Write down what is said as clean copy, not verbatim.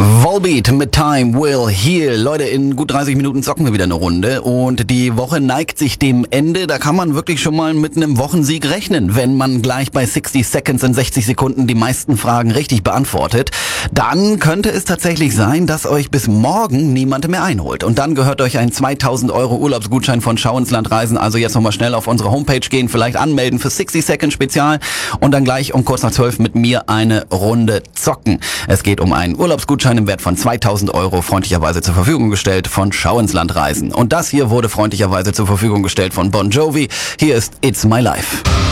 Volbeat mit Time Will Heal. Leute, in gut 30 Minuten zocken wir wieder eine Runde und die Woche neigt sich dem Ende. Da kann man wirklich schon mal mit einem Wochensieg rechnen. Wenn man gleich bei 60 Seconds in 60 Sekunden die meisten Fragen richtig beantwortet, dann könnte es tatsächlich sein, dass euch bis morgen niemand mehr einholt. Und dann gehört euch ein 2000 € Urlaubsgutschein von Schau ins Land Reisen. Also jetzt nochmal schnell auf unsere Homepage gehen, vielleicht anmelden für 60 Seconds Spezial und dann gleich um kurz nach 12 mit mir eine Runde zocken. Es geht um einen Urlaubsgutschein im Wert von 2000 €, freundlicherweise zur Verfügung gestellt von Schau ins Land Reisen. Und das hier wurde freundlicherweise zur Verfügung gestellt von Bon Jovi. Hier ist It's My Life.